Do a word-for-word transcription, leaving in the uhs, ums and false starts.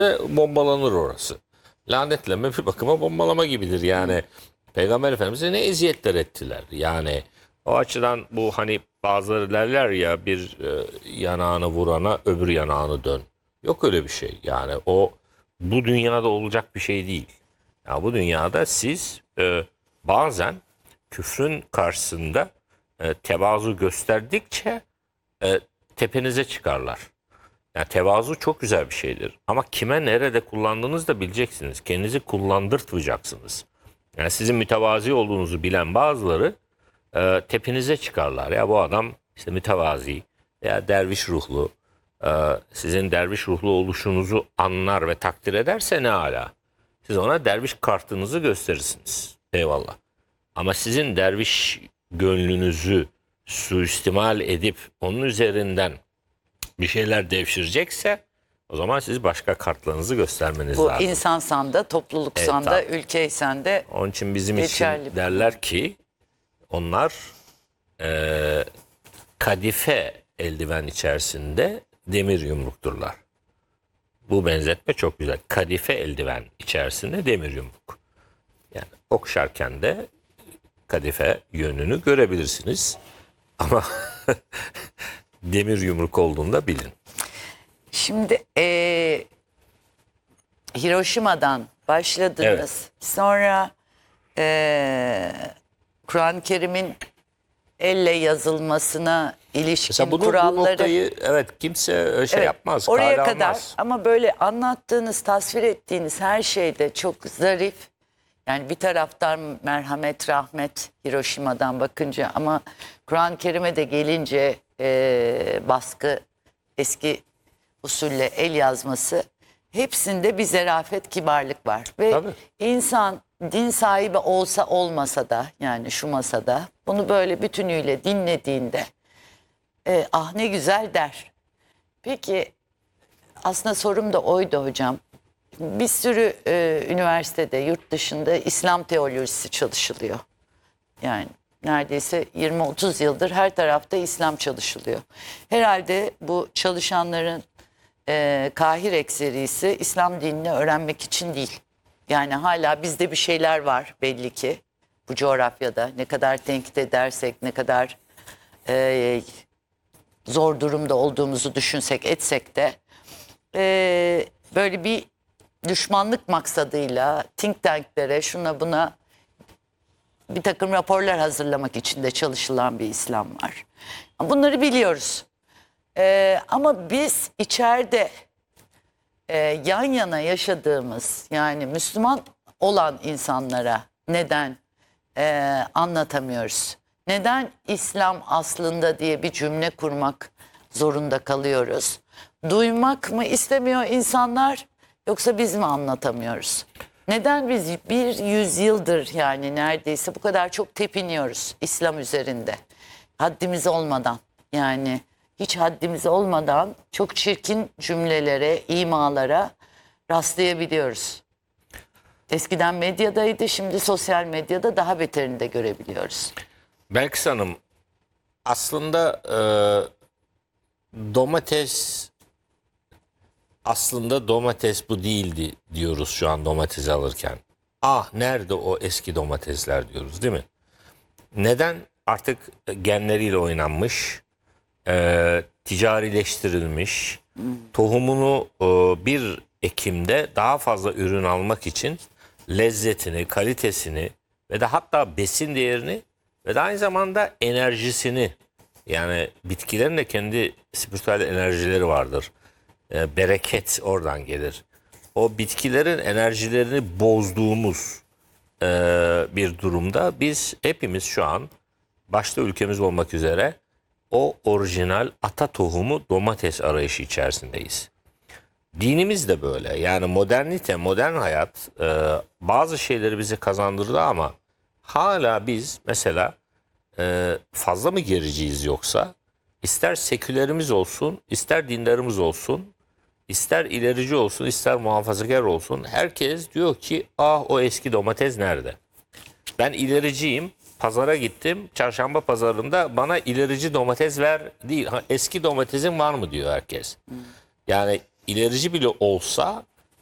bombalanır orası. Lanetleme bir bakıma bombalama gibidir yani. Peygamber Efendimiz'e ne eziyetler ettiler. Yani o açıdan bu hani bazıları derler ya bir e, yanağını vurana öbür yanağını dön. Yok öyle bir şey. Yani o bu dünyada olacak bir şey değil. Ya bu dünyada siz e, bazen küfrün karşısında e, tevazu gösterdikçe e, tepenize çıkarlar. Yani tevazu çok güzel bir şeydir. Ama kime nerede kullandığınızı da bileceksiniz. Kendinizi kullandırtmayacaksınız. Yani sizin mütevazi olduğunuzu bilen bazıları e, tepinize çıkarlar. Ya bu adam işte mütevazi veya derviş ruhlu. E, sizin derviş ruhlu oluşunuzu anlar ve takdir ederse ne âlâ. Siz ona derviş kartınızı gösterirsiniz. Eyvallah. Ama sizin derviş gönlünüzü suistimal edip onun üzerinden bir şeyler devşirecekse o zaman siz başka kartlarınızı göstermeniz Bu lazım. insansan da, topluluksan Evet, da, tabii. ülkeysen de Onun için bizim geçerli. için derler ki onlar e, kadife eldiven içerisinde demir yumrukturlar. Bu benzetme çok güzel. Kadife eldiven içerisinde demir yumruk. Yani okşarken de kadife yönünü görebilirsiniz. Ama demir yumruk olduğunu bilin. Şimdi eee, Hiroşima'dan başladınız. Evet. Sonra eee Kur'an-ı Kerim'in elle yazılmasına ilişkin Mesela bunu, bu kuralları. noktayı evet kimse şey Evet, yapmaz. oraya kale kadar almaz. ama böyle anlattığınız, tasvir ettiğiniz her şeyde çok zarif. Yani bir taraftan merhamet, rahmet Hiroşima'dan bakınca ama Kur'an-ı Kerim'e de gelince eee, baskı, eski usulle el yazması, hepsinde bir zarafet, kibarlık var. Ve Tabii. insan din sahibi olsa olmasa da, yani şu masada bunu böyle bütünüyle dinlediğinde e, ah ne güzel der. Peki aslında sorum da oydu hocam. Bir sürü e, üniversitede, yurt dışında İslam teolojisi çalışılıyor. Yani neredeyse yirmi otuz yıldır her tarafta İslam çalışılıyor. Herhalde bu çalışanların e, kahir ekserisi İslam dinini öğrenmek için değil. Yani hala bizde bir şeyler var belli ki bu coğrafyada. Ne kadar tenkit edersek, ne kadar e, zor durumda olduğumuzu düşünsek, etsek de e, böyle bir düşmanlık maksadıyla think tanklere, şuna buna bir takım raporlar hazırlamak için de çalışılan bir İslam var. Bunları biliyoruz. Ee, ama biz içeride e, yan yana yaşadığımız, yani Müslüman olan insanlara neden e, anlatamıyoruz? Neden İslam aslında diye bir cümle kurmak zorunda kalıyoruz? Duymak mı istemiyor insanlar, yoksa biz mi anlatamıyoruz? Neden biz bir yüzyıldır, yani neredeyse bu kadar çok tepiniyoruz İslam üzerinde? Haddimiz olmadan, yani hiç haddimiz olmadan çok çirkin cümlelere, imalara rastlayabiliyoruz. Eskiden medyadaydı, şimdi sosyal medyada daha beterini de görebiliyoruz. Belkıs Hanım aslında e, domates aslında domates bu değildi diyoruz şu an domates alırken. Ah nerede o eski domatesler diyoruz değil mi? Neden? Artık genleriyle oynanmış, e, ticarileştirilmiş, tohumunu e, bir ekimde daha fazla ürün almak için lezzetini, kalitesini ve de hatta besin değerini ve de aynı zamanda enerjisini, yani bitkilerin de kendi spiritüel enerjileri vardır. E, bereket oradan gelir. O bitkilerin enerjilerini bozduğumuz e, bir durumda biz hepimiz şu an başta ülkemiz olmak üzere o orijinal ata tohumu domates arayışı içerisindeyiz. Dinimiz de böyle. Yani modernite, modern hayat e, bazı şeyleri bize kazandırdı ama hala biz mesela e, fazla mı gericiyiz yoksa? İster sekülerimiz olsun, ister dinlerimiz olsun, ister ilerici olsun, ister muhafazakar olsun. Herkes diyor ki ah o eski domates nerede? Ben ilericiyim. Pazara gittim. Çarşamba pazarında bana ilerici domates ver değil. Ha, eski domatesin var mı diyor herkes. Yani ilerici bile olsa